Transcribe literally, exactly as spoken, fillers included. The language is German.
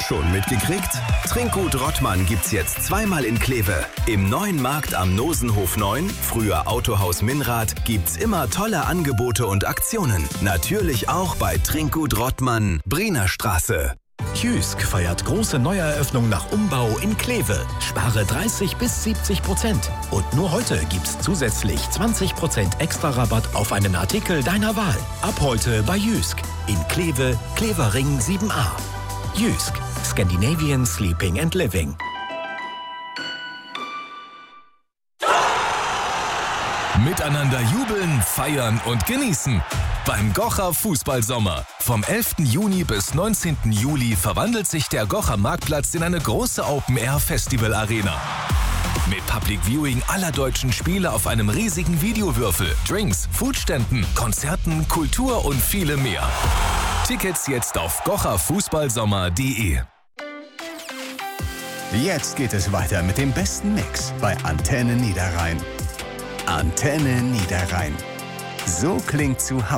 Schon mitgekriegt? Trinkgut Rottmann gibt's jetzt zweimal in Kleve. Im neuen Markt am Nosenhof neun, früher Autohaus Minrad, gibt's immer tolle Angebote und Aktionen. Natürlich auch bei Trinkgut Rottmann, Briener Straße. Jysk feiert große Neueröffnung nach Umbau in Kleve. Spare dreißig bis siebzig Prozent. Und nur heute gibt's zusätzlich zwanzig Prozent extra Rabatt auf einen Artikel deiner Wahl. Ab heute bei Jysk. In Kleve, Klevering sieben a. Jysk. Scandinavian Sleeping and Living. Miteinander jubeln, feiern und genießen. Beim Gocher Fußballsommer. Vom elften Juni bis neunzehnten Juli verwandelt sich der Gocher Marktplatz in eine große Open-Air-Festival-Arena. Mit Public Viewing aller deutschen Spiele auf einem riesigen Videowürfel, Drinks, Foodständen, Konzerten, Kultur und viele mehr. Tickets jetzt auf gocher fußballsommer punkt de. Jetzt geht es weiter mit dem besten Mix bei Antenne Niederrhein. Antenne Niederrhein. So klingt zu Hause.